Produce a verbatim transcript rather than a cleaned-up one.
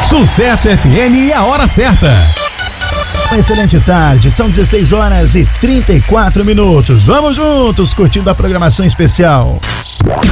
Sucesso F M e a hora certa. Uma excelente tarde, são dezesseis horas e trinta e quatro minutos. Vamos juntos curtindo a programação especial.